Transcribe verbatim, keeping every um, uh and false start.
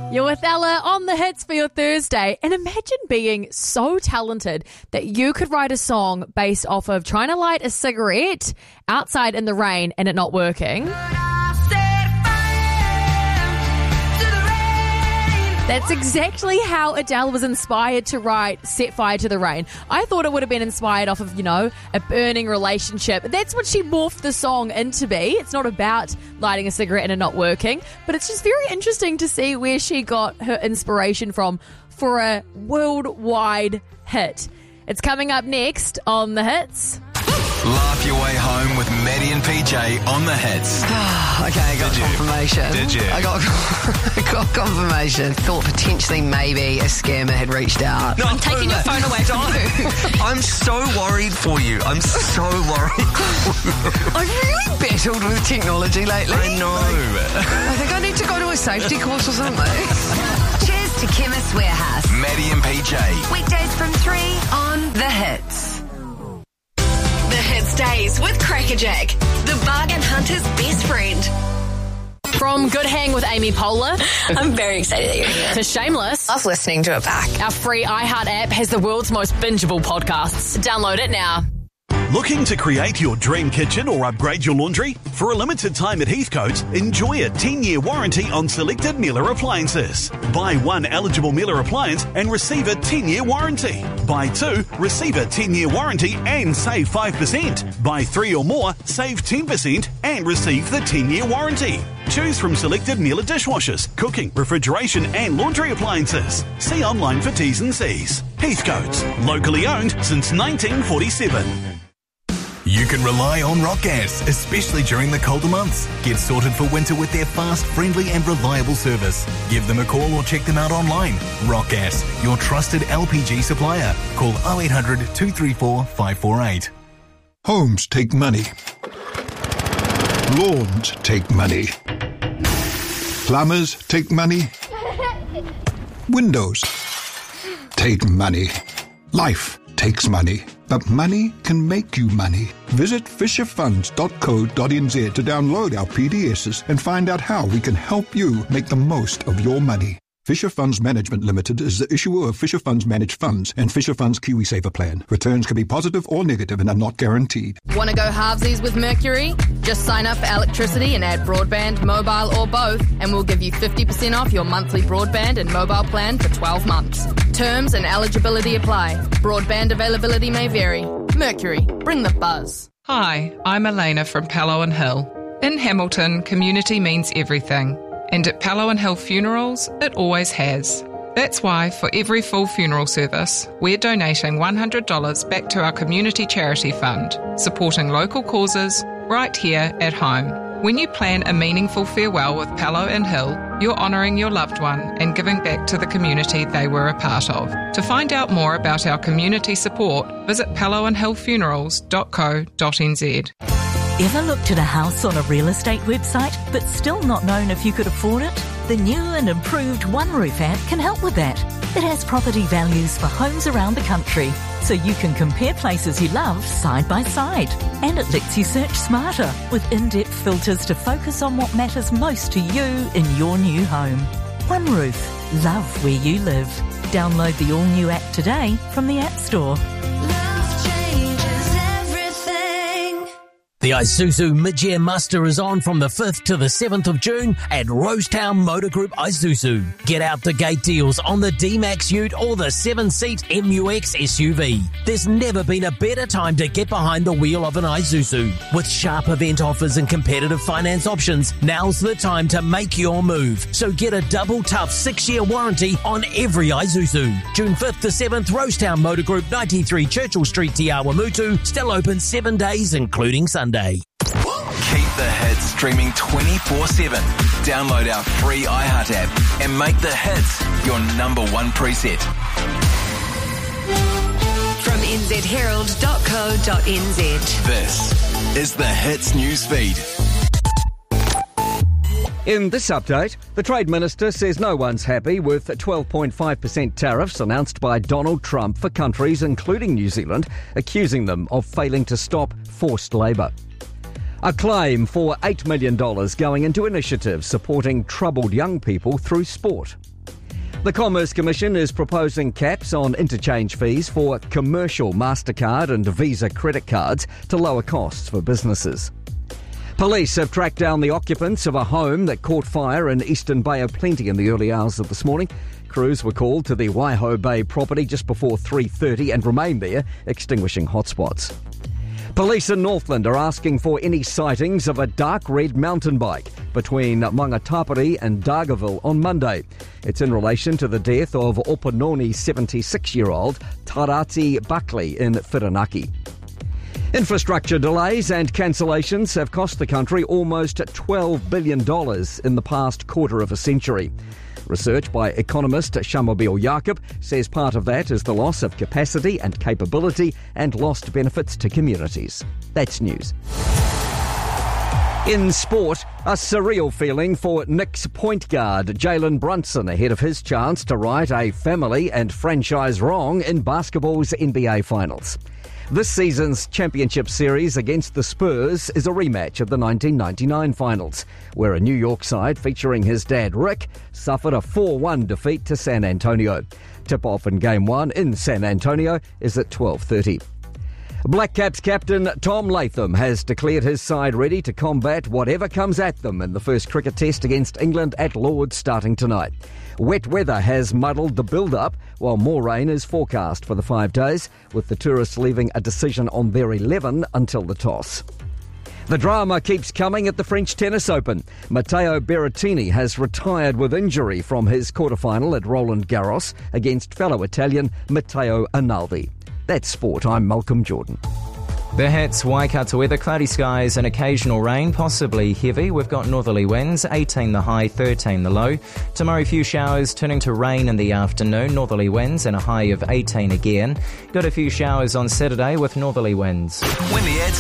You're with Ella on the hits for your Thursday. And imagine being so talented that you could write a song based off of trying to light a cigarette outside in the rain and it not working. That's exactly how Adele was inspired to write Set Fire to the Rain. I thought it would have been inspired off of, you know, a burning relationship. That's what she morphed the song into be. It's not about lighting a cigarette and it not working, but it's just very interesting to see where she got her inspiration from for a worldwide hit. It's coming up next on The Hits. Laugh your way home with Maddie and P J on The Hits. Okay, I got Did you? confirmation. Did you? I got, I got confirmation. Thought potentially maybe a scammer had reached out. No, I'm taking your phone away from you. I'm so worried for you. I'm so worried. I've really battled with technology lately. I know. I think I need to go to a safety course or something. Cheers to Chemist Warehouse. Maddie and P J. Weekdays from three on The Hits. The Hits Days with Crackerjack, the bargain hunter's best friend. From Good Hang with Amy Poehler I'm very excited that you're here. to Shameless, Love listening to it back. our free iHeart app has the world's most bingeable podcasts. Download it now. Looking to create your dream kitchen or upgrade your laundry? For a limited time at Heathcote, enjoy a ten-year warranty on selected Miele appliances. Buy one eligible Miele appliance and receive a ten-year warranty. Buy two, receive a ten-year warranty and save five percent. Buy three or more, save ten percent and receive the ten-year warranty. Choose from selected Miele dishwashers, cooking, refrigeration and laundry appliances. See online for T's and C's. Heathcote, locally owned since nineteen forty-seven. You can rely on Rock Gas, especially during the colder months. Get sorted for winter with their fast, friendly and reliable service. Give them a call or check them out online. Rock Gas, your trusted L P G supplier. Call oh eight hundred, two three four, five four eight. Homes take money. Lawns take money. Plumbers take money. Windows take money. Life takes money. But money can make you money. Visit fisher funds dot co dot n z to download our P D Ss and find out how we can help you make the most of your money. Fisher Funds Management Limited is the issuer of Fisher Funds Managed Funds and Fisher Funds KiwiSaver Plan. Returns can be positive or negative and are not guaranteed. Want to go halvesies with Mercury? Just sign up for electricity and add broadband, mobile or both, and we'll give you fifty percent off your monthly broadband and mobile plan for twelve months. Terms and eligibility apply. Broadband availability may vary. Mercury, bring the buzz. Hi, I'm Elena from Pallo and Hill. In Hamilton, community means everything. And at Pallo and Hill Funerals, it always has. That's why for every full funeral service, we're donating one hundred dollars back to our community charity fund, supporting local causes right here at home. When you plan a meaningful farewell with Pallo and Hill, you're honouring your loved one and giving back to the community they were a part of. To find out more about our community support, visit pallo and hill funerals dot co dot n z. Ever looked at a house on a real estate website but still not known if you could afford it? The new and improved One Roof app can help with that. It has property values for homes around the country, so you can compare places you love side by side. And it lets you search smarter with in-depth filters to focus on what matters most to you in your new home. One Roof. Love where you live. Download the all-new app today from the App Store. The Isuzu Mid-Year Muster is on from the fifth to the seventh of June at Rosetown Motor Group Isuzu. Get out the gate deals on the D-Max Ute or the seven-seat M U X S U V. There's never been a better time to get behind the wheel of an Isuzu. With sharp event offers and competitive finance options, now's the time to make your move. So get a double tough six-year warranty on every Isuzu. June fifth to seventh, Rosetown Motor Group, ninety-three Churchill Street, Te Awamutu. Still open seven days, including Sunday. Keep the hits streaming twenty-four seven. Download our free iHeart app and make the hits your number one preset. From n z herald dot co dot n z. This is the Hits newsfeed. In this update, the Trade Minister says no one's happy with twelve point five percent tariffs announced by Donald Trump for countries including New Zealand, accusing them of failing to stop forced labour. A claim for eight million dollars going into initiatives supporting troubled young people through sport. The Commerce Commission is proposing caps on interchange fees for commercial MasterCard and Visa credit cards to lower costs for businesses. Police have tracked down the occupants of a home that caught fire in Eastern Bay of Plenty in the early hours of this morning. Crews were called to the Waiho Bay property just before three thirty and remained there, extinguishing hotspots. Police in Northland are asking for any sightings of a dark red mountain bike between Mangatapere and Dargaville on Monday. It's in relation to the death of Opanoni seventy-six-year-old Tarati Buckley in Whirinaki. Infrastructure delays and cancellations have cost the country almost twelve billion dollars in the past quarter of a century. Research by economist Shamobeel Jacob says part of that is the loss of capacity and capability and lost benefits to communities. That's news. In sport, a surreal feeling for Knicks point guard Jalen Brunson ahead of his chance to right a family and franchise wrong in basketball's N B A Finals. This season's championship series against the Spurs is a rematch of the nineteen ninety-nine finals, where a New York side featuring his dad Rick suffered a four one defeat to San Antonio. Tip-off in Game one in San Antonio is at twelve thirty. Black Caps captain Tom Latham has declared his side ready to combat whatever comes at them in the first cricket test against England at Lord's starting tonight. Wet weather has muddled the build-up, while more rain is forecast for the five days, with the tourists leaving a decision on their eleven until the toss. The drama keeps coming at the French Tennis Open. Matteo Berrettini has retired with injury from his quarterfinal at Roland Garros against fellow Italian Matteo Arnaldi. That's sport. I'm Malcolm Jordan. The Hits, Waikato weather, cloudy skies and occasional rain, possibly heavy. We've got northerly winds, eighteen the high, thirteen the low. Tomorrow, few showers turning to rain in the afternoon, northerly winds and a high of eighteen again. Got a few showers on Saturday with northerly winds. When the ads